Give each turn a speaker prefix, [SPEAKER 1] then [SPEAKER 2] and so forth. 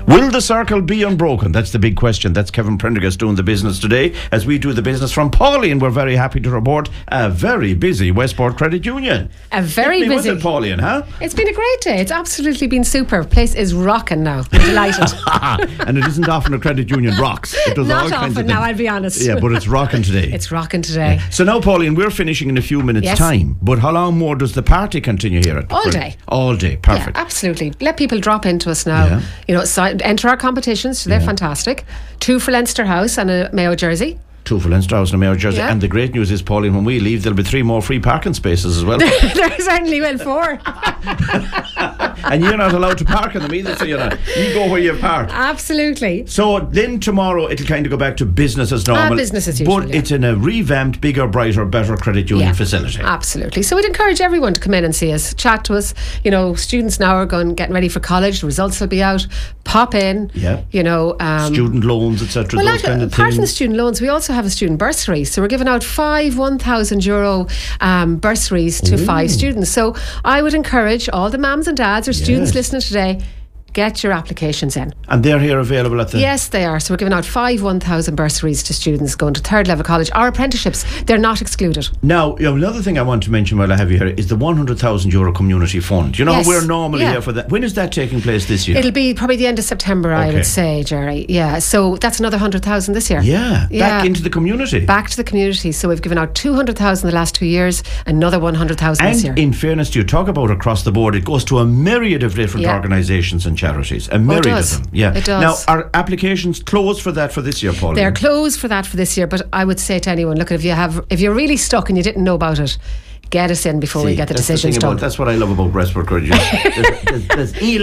[SPEAKER 1] Will the circle be unbroken? That's the big question. That's Kevin Prendergast doing the business today. As we do the business from Pauline, we're very happy to report a very busy Westport Credit Union.
[SPEAKER 2] A very busy.
[SPEAKER 1] Was it, Pauline, huh?
[SPEAKER 2] It's been a great day. It's absolutely been super. Place is rocking now. I'm delighted.
[SPEAKER 1] And it isn't often a credit union rocks. It does
[SPEAKER 2] Not
[SPEAKER 1] all kinds
[SPEAKER 2] often
[SPEAKER 1] of
[SPEAKER 2] now,
[SPEAKER 1] things.
[SPEAKER 2] I'll be honest.
[SPEAKER 1] Yeah, but it's rocking today.
[SPEAKER 2] It's rocking today.
[SPEAKER 1] Yeah. So now, Pauline, we're finishing in a few minutes'
[SPEAKER 2] Yes.
[SPEAKER 1] time. But how long more does the party continue here?
[SPEAKER 2] All day.
[SPEAKER 1] All day. Perfect.
[SPEAKER 2] Yeah, absolutely. Let people drop into us now.
[SPEAKER 1] Yeah.
[SPEAKER 2] You know, enter our competitions. So they're fantastic. 2 for Leinster House and a Mayo jersey.
[SPEAKER 1] 2 for Leinster House and a Mayo jersey.
[SPEAKER 2] Yeah.
[SPEAKER 1] And the great news is, Pauline, when we leave, there'll be 3 more free parking spaces as well.
[SPEAKER 2] There certainly will 4.
[SPEAKER 1] And you're not allowed to park in them either, so you go where you park.
[SPEAKER 2] Absolutely.
[SPEAKER 1] So then tomorrow it'll kind of go back to business as normal.
[SPEAKER 2] Business as usual,
[SPEAKER 1] But
[SPEAKER 2] yeah.
[SPEAKER 1] it's in a revamped, bigger, brighter, better credit union facility.
[SPEAKER 2] Absolutely. So we'd encourage everyone to come in and see us, chat to us. You know, students now are getting ready for college. The results will be out. Pop in.
[SPEAKER 1] Yeah.
[SPEAKER 2] You know,
[SPEAKER 1] Student loans, etc.
[SPEAKER 2] well,
[SPEAKER 1] those kind of
[SPEAKER 2] apart from the
[SPEAKER 1] things.
[SPEAKER 2] student loans, we also have a student bursary. So we're giving out 5 €1,000 bursaries to 5 students. So I would encourage all the mums and dads or students listening today, get your applications in.
[SPEAKER 1] And they're here available at the...
[SPEAKER 2] Yes, they are. So we're giving out 5 1,000 bursaries to students going to third level college. Our apprenticeships, they're not excluded.
[SPEAKER 1] Now, another thing I want to mention while I have you here is the €100,000 community fund. You know,
[SPEAKER 2] Yes.
[SPEAKER 1] we're normally
[SPEAKER 2] Yeah.
[SPEAKER 1] here for that. When is that taking place this year?
[SPEAKER 2] It'll be probably the end of September, I
[SPEAKER 1] Okay.
[SPEAKER 2] would say, Jerry. Yeah, so that's another 100,000 this year.
[SPEAKER 1] Yeah, back into the community.
[SPEAKER 2] Back to the community. So we've given out 200,000 the last 2 years, another 100,000 this year.
[SPEAKER 1] And in fairness, you talk about across the board, it goes to a myriad of different organisations and charities. A myriad
[SPEAKER 2] does.
[SPEAKER 1] of them. Yeah.
[SPEAKER 2] It does.
[SPEAKER 1] Now, are applications closed for that for this year, Pauline?
[SPEAKER 2] They're closed for that for this year, but I would say to anyone, look, if you're really stuck and you didn't know about it, get us in before we get the
[SPEAKER 1] that's
[SPEAKER 2] decisions
[SPEAKER 1] thing about-
[SPEAKER 2] done.
[SPEAKER 1] That's what I love about Westport Credit Union. There's